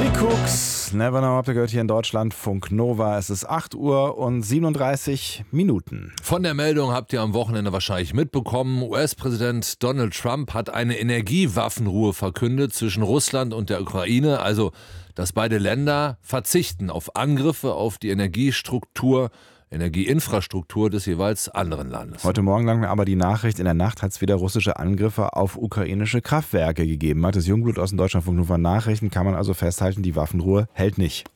Cooks, Never Know, habt ihr gehört hier in Deutschland, Funk Nova. Es ist 8 Uhr und 37 Minuten. Von der Meldung habt ihr am Wochenende wahrscheinlich mitbekommen. US-Präsident Donald Trump hat eine Energiewaffenruhe verkündet zwischen Russland und der Ukraine. Also, dass beide Länder verzichten auf Angriffe auf die Energieinfrastruktur des jeweils anderen Landes. Heute Morgen lang aber die Nachricht, in der Nacht hat es wieder russische Angriffe auf ukrainische Kraftwerke gegeben. Hat das Jungblut aus dem Deutschlandfunk Nova Nachrichten, kann man also festhalten, die Waffenruhe hält nicht.